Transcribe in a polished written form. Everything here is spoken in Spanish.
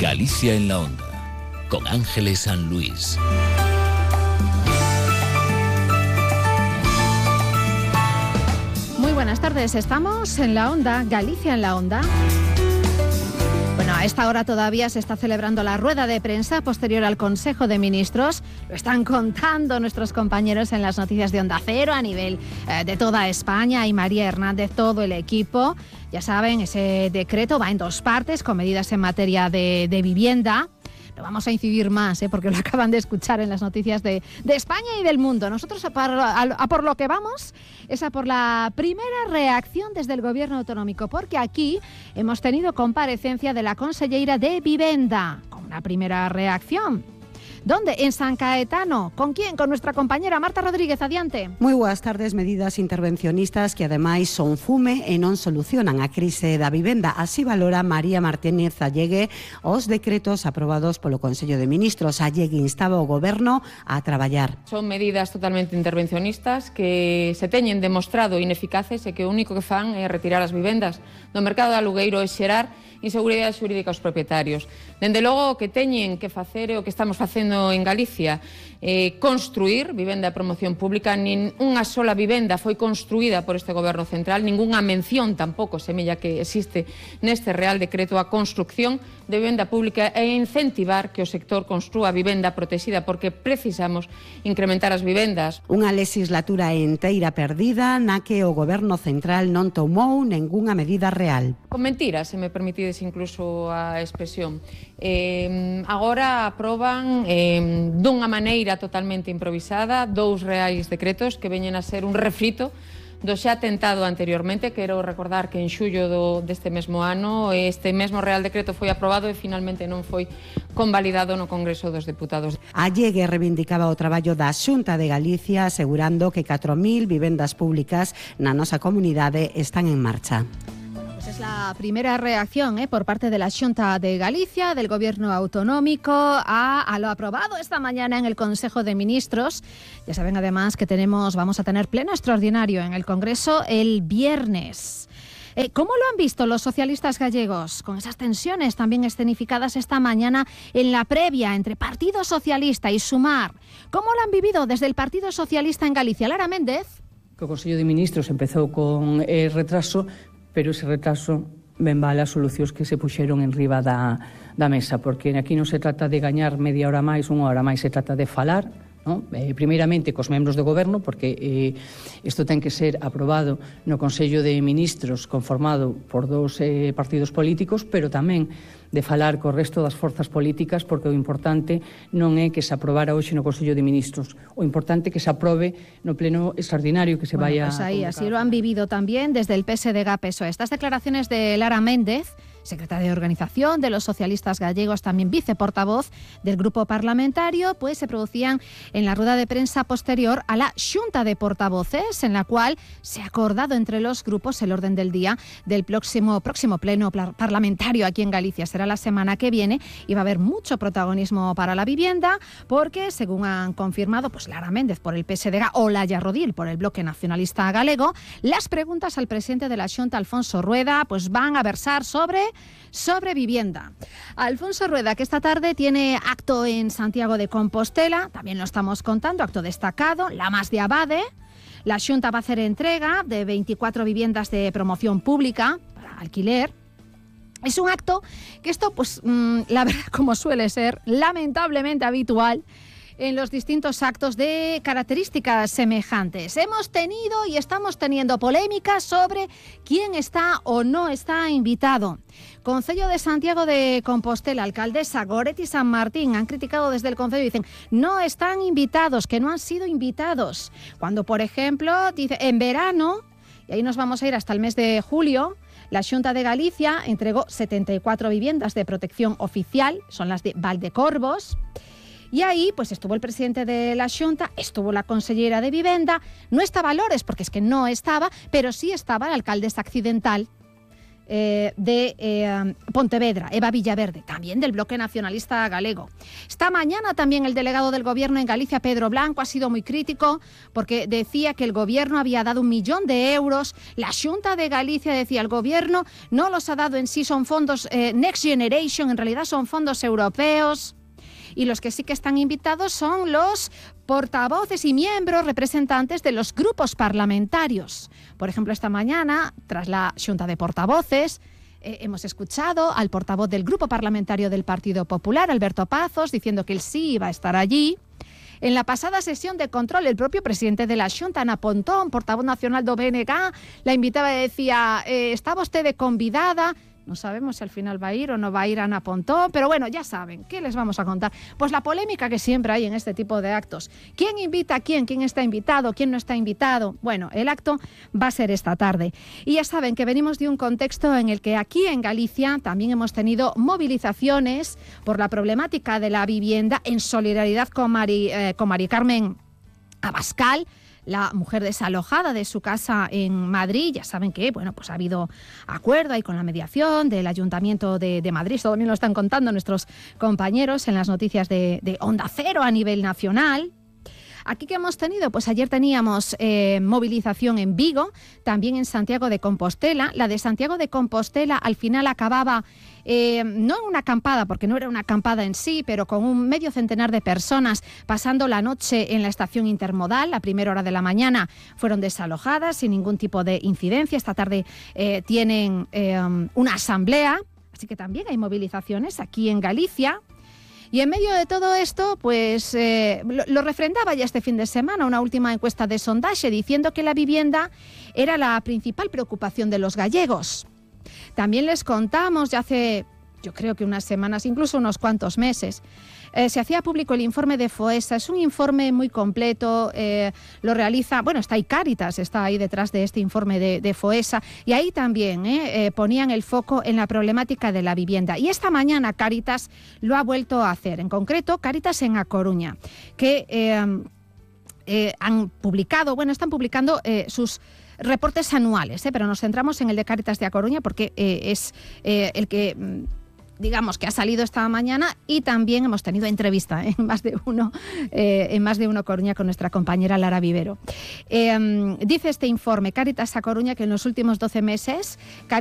Galicia en la Onda, con Ángeles San Luis. Muy buenas tardes, estamos en la Onda, Galicia en la Onda. Bueno, a esta hora todavía se está celebrando la rueda de prensa posterior al Consejo de Ministros. Lo están contando nuestros compañeros en las noticias de Onda Cero a nivel de toda España, y María Hernández, todo el equipo. Ya saben, ese decreto va en dos partes, con medidas en materia de vivienda. No vamos a incidir más, porque lo acaban de escuchar en las noticias de España y del mundo. Nosotros a por lo que vamos es a por la primera reacción desde el Gobierno autonómico, porque aquí hemos tenido comparecencia de la conselleira de Vivenda con una primera reacción. ¿Dónde? En San Caetano. ¿Con quién? Con nuestra compañera Marta Rodríguez. Adiante. Moi boas tardes. Medidas intervencionistas que ademais son fume e non solucionan a crise da vivenda. Así valora María Martínez Allegue os decretos aprobados polo Consello de Ministros. Allegue instaba o Goberno a traballar. Son medidas totalmente intervencionistas que se teñen demostrado ineficaces e que o único que fan é retirar as vivendas do mercado de alugueiro e xerar inseguridade xurídica aos propietarios. Dende logo, o que teñen que facer é o que estamos facendo en Galicia, construir vivenda de promoción pública. Nin unha sola vivenda foi construída por este Goberno central, ningunha mención tampouco semella que existe neste Real Decreto a construcción de vivenda pública e incentivar que o sector construa vivenda protexida, porque precisamos incrementar as vivendas. Unha legislatura enteira perdida na que o Goberno central non tomou ningunha medida real. Con mentiras, se me permitides incluso a expresión. Agora aproban dunha maneira totalmente improvisada dous reais decretos que veñen a ser un refrito do xa tentado anteriormente. Quero recordar que en xullo deste mesmo ano este mesmo Real Decreto foi aprobado e finalmente non foi convalidado no Congreso dos Deputados. Allegue reivindicaba o traballo da Xunta de Galicia, asegurando que 4.000 vivendas públicas na nosa comunidade están en marcha. Es la primera reacción por parte de la Xunta de Galicia, del Gobierno autonómico, a lo aprobado esta mañana en el Consejo de Ministros. Ya saben además que vamos a tener pleno extraordinario en el Congreso el viernes. ¿Cómo lo han visto los socialistas gallegos? Con esas tensiones también escenificadas esta mañana en la previa entre Partido Socialista y Sumar. ¿Cómo lo han vivido desde el Partido Socialista en Galicia? Lara Méndez. O Consello de Ministros empezou con retraso, pero ese retraso ben vale as solucións que se puxeron en riba da mesa, porque aquí non se trata de gañar media hora máis, unha hora máis, se trata de falar, non? Primeiramente cos membros do Goberno, porque isto ten que ser aprobado no Consello de Ministros conformado por dous partidos políticos, pero tamén de falar co resto das forzas políticas, porque o importante non é que se aprobara hoxe no Consello de Ministros, o importante é que se aprobe no pleno extraordinario que se vaya pues ahí, así lo han vivido también desde el PSDG-PSOE. Estas declaraciones de Lara Méndez, secretaria de Organización de los Socialistas Gallegos, también viceportavoz del grupo parlamentario, pues se producían en la rueda de prensa posterior a la Xunta de Portavoces, en la cual se ha acordado entre los grupos el orden del día del próximo pleno parlamentario aquí en Galicia. Será la semana que viene y va a haber mucho protagonismo para la vivienda, porque según han confirmado pues Lara Méndez por el PSDG o Laia Rodil por el Bloque Nacionalista Galego, las preguntas al presidente de la Xunta, Alfonso Rueda, pues van a versar sobre vivienda. Alfonso Rueda, que esta tarde tiene acto en Santiago de Compostela, también lo estamos contando, acto destacado, Lamas de Abade. La Xunta va a hacer entrega de 24 viviendas de promoción pública para alquiler. Es un acto que esto, pues la verdad, como suele ser lamentablemente habitual en los distintos actos de características semejantes. Hemos tenido y estamos teniendo polémicas sobre quién está o no está invitado. Concello de Santiago de Compostela, alcaldesa Goretti San Martín han criticado desde el Concello y dicen no están invitados, que no han sido invitados. Cuando, por ejemplo, dice en verano, y ahí nos vamos a ir hasta el mes de julio, la Xunta de Galicia entregó 74 viviendas de protección oficial, son las de Valdecorvos. Y ahí pues estuvo el presidente de la Xunta, estuvo la consellera de Vivenda, no estaba Lores, porque es que no estaba, pero sí estaba la alcaldesa accidental, de Pontevedra, Eva Villaverde, también del Bloque Nacionalista Galego. Esta mañana también el delegado del Gobierno en Galicia, Pedro Blanco, ha sido muy crítico porque decía que el Gobierno había dado 1 millón de euros. La Xunta de Galicia decía, el Gobierno no los ha dado en sí, son fondos Next Generation, en realidad son fondos europeos. Y los que sí que están invitados son los portavoces y miembros representantes de los grupos parlamentarios. Por ejemplo, esta mañana, tras la Xunta de Portavoces, hemos escuchado al portavoz del Grupo Parlamentario del Partido Popular, Alberto Pazos, diciendo que él sí iba a estar allí. En la pasada sesión de control, el propio presidente de la Xunta, Ana Pontón, portavoz nacional do BNG, la invitaba y decía, ¿está vostede convidada? No sabemos si al final va a ir o no va a ir Ana Pontón, pero bueno, ya saben, ¿qué les vamos a contar? Pues la polémica que siempre hay en este tipo de actos. ¿Quién invita a quién? ¿Quién está invitado? ¿Quién no está invitado? Bueno, el acto va a ser esta tarde. Y ya saben que venimos de un contexto en el que aquí en Galicia también hemos tenido movilizaciones por la problemática de la vivienda en solidaridad con Mari Carmen Abascal, la mujer desalojada de su casa en Madrid. Ya saben que pues ha habido acuerdo ahí con la mediación del Ayuntamiento de Madrid. Esto también lo están contando nuestros compañeros en las noticias de Onda Cero a nivel nacional. Aquí que hemos tenido, pues ayer teníamos movilización en Vigo, también en Santiago de Compostela. La de Santiago de Compostela al final acababa no en una acampada, porque no era una acampada en sí, pero con un medio centenar de personas pasando la noche en la estación intermodal. A primera hora de la mañana fueron desalojadas sin ningún tipo de incidencia. Esta tarde tienen una asamblea, así que también hay movilizaciones aquí en Galicia. Y en medio de todo esto, pues lo refrendaba ya este fin de semana una última encuesta de sondaje diciendo que la vivienda era la principal preocupación de los gallegos. También les contamos ya hace, yo creo que unas semanas, incluso unos cuantos meses, se hacía público el informe de FOESA. Es un informe muy completo, lo realiza, está ahí Cáritas, está ahí detrás de este informe de FOESA, y ahí también ponían el foco en la problemática de la vivienda. Y esta mañana Cáritas lo ha vuelto a hacer, en concreto Cáritas en A Coruña, que están publicando sus reportes anuales, pero nos centramos en el de Cáritas de A Coruña porque es el que digamos que ha salido esta mañana, y también hemos tenido entrevista en más de uno Coruña con nuestra compañera Lara Vivero. Dice este informe Cáritas A Coruña que en los últimos 12 meses